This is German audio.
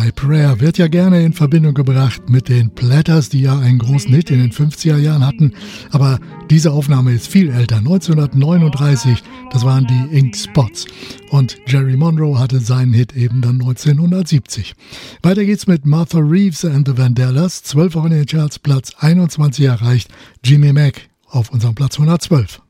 My Prayer wird ja gerne in Verbindung gebracht mit den Platters, die ja einen großen Hit in den 50er Jahren hatten. Aber diese Aufnahme ist viel älter, 1939, das waren die Ink Spots. Und Jerry Monroe hatte seinen Hit eben dann 1970. Weiter geht's mit Martha Reeves and the Vandellas, 12 Wochen in den Charts, Platz 21 erreicht, Jimmy Mack auf unserem Platz 112.